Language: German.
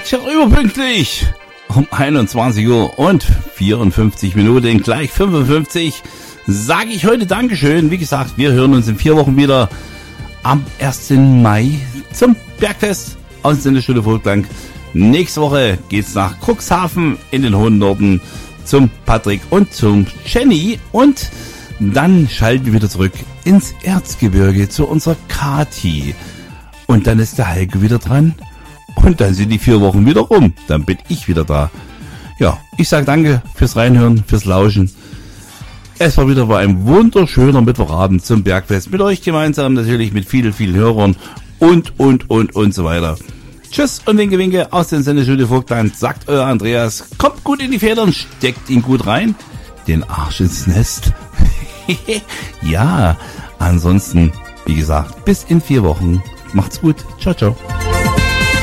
Tja, überpünktlich um 21 Uhr und 54 Minuten, gleich 55, sage ich heute Dankeschön. Wie gesagt, wir hören uns in 4 Wochen wieder am 1. Mai zum Bergfest aus der Stunde Vogtlang. Nächste Woche geht's nach Cuxhaven in den hohen Norden zum Patrick und zum Jenny und dann schalten wir wieder zurück ins Erzgebirge zu unserer Kati. Und dann ist der Heike wieder dran. Und dann sind die 4 Wochen wieder rum. Dann bin ich wieder da. Ja, ich sage danke fürs Reinhören, fürs Lauschen. Es war wieder ein wunderschöner Mittwochabend zum Bergfest. Mit euch gemeinsam, natürlich mit vielen, vielen Hörern und so weiter. Tschüss und Winke aus dem Sendestudio Vogtland, sagt euer Andreas. Kommt gut in die Federn, steckt ihn gut rein. Den Arsch ins Nest. Ja, ansonsten, wie gesagt, bis in 4 Wochen. Macht's gut. Ciao, ciao.